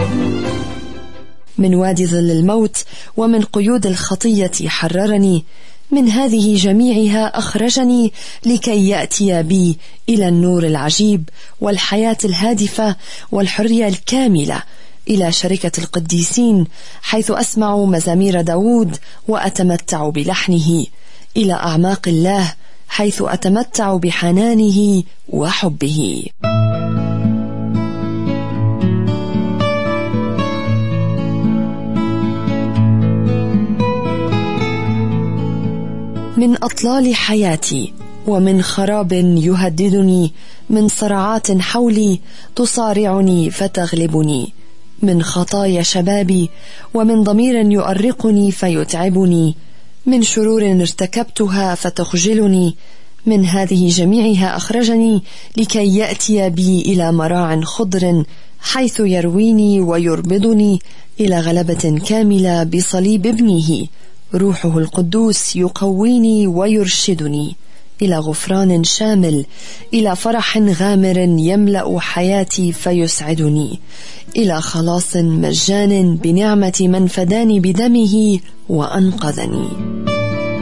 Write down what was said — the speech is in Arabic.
من وادي ظل الموت ومن قيود الخطية حررني، من هذه جميعها أخرجني لكي يأتي بي إلى النور العجيب والحياة الهادفة والحرية الكاملة، إلى شركة القديسين حيث أسمع مزامير داود وأتمتع بلحنه، إلى أعماق الله حيث أتمتع بحنانه وحبه. من أطلال حياتي ومن خراب يهددني، من صراعات حولي تصارعني فتغلبني، من خطايا شبابي ومن ضمير يؤرقني فيتعبني، من شرور ارتكبتها فتخجلني، من هذه جميعها أخرجني لكي يأتي بي إلى مراع خضر حيث يرويني ويربضني إلى غلبة كاملة بصليب ابنه. روحه القدوس يقويني ويرشدني إلى غفران شامل، إلى فرح غامر يملأ حياتي فيسعدني، إلى خلاص مجان بنعمة من فداني بدمه وأنقذني.